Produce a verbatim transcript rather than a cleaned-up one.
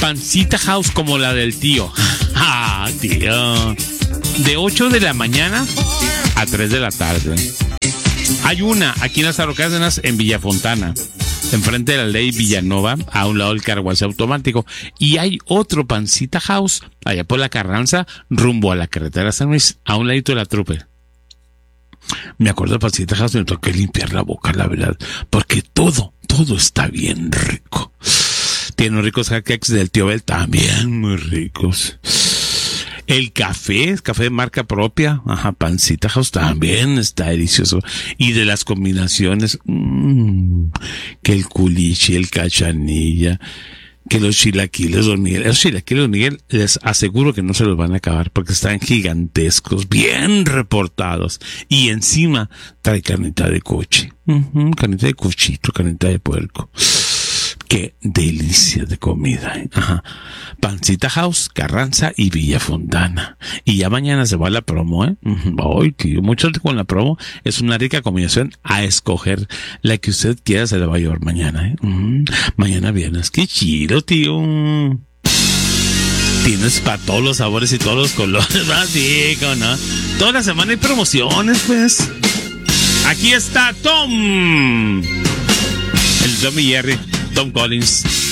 Pancita House como la del tío. Ah, tío. De ocho de la mañana a tres de la tarde. Hay una aquí en Lázaro Cárdenas, en Villafontana, enfrente de la Ley Villanova, a un lado del carguaje automático. Y hay otro Pancita House allá por la Carranza, rumbo a la carretera San Luis, a un ladito de la Trupe. Me acuerdo de Pancita House, me toqué limpiar la boca, la verdad, porque todo, todo está bien rico. Tiene unos ricos hotcakes del tío Bel, también muy ricos. El café, es café de marca propia, ajá, Pancita House también está delicioso. Y de las combinaciones, mmm, que el culichi, el cachanilla, que los chilaquiles Don Miguel. Los chilaquiles Don Miguel, les aseguro que no se los van a acabar porque están gigantescos, bien reportados. Y encima trae carnita de coche, uh-huh, carnita de cochito, carnita de puerco. Qué delicia de comida, ¿eh? Ajá. Pancita House, Carranza y Villafontana. Y ya mañana se va la promo, ¿eh? Ay, tío, mucho con la promo. Es una rica combinación a escoger. La que usted quiera se la va a llevar mañana, ¿eh? Mm, mañana viernes. Qué chido, tío. Tienes para todos los sabores y todos los colores, ¿verdad? Sí, ¿no? Toda la semana hay promociones, pues. Aquí está Tom. El Tom y Jerry. Tom Collins.